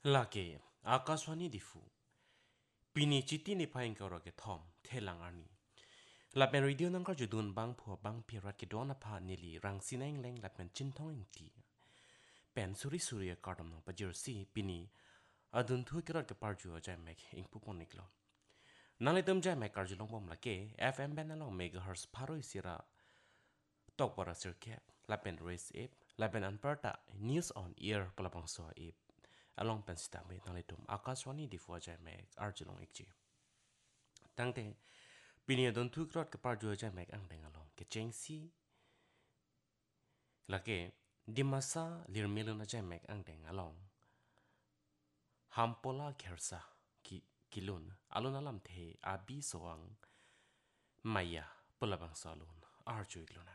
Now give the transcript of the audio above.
Lake Akaswani difu Pini chiti ni paing ka ke thom thelang arni la pen radio nang ka judun bang pho bang pirat ke dona pha nili rang sineng leng la pen chin thong ing ti pen suri kardam nang pa jersey pini adun thu kirat ke par ju ja mek ing pu pon niklo nale tum ja mek kar jilong bom la ke fm ben along megahertz pharo isira tok para circuit la pen race app la pen anparta news on air palapang so app along pen sitame nale tum akaswani difu ja mek arjilong ekji tangte pini don thu krot ke par jo ja mek ang deng along ke chengsi lake dimasa lirmelun ja mek ang deng along hampola khersa kilun alun alam the abi soang maya pulabang salun arjo igluna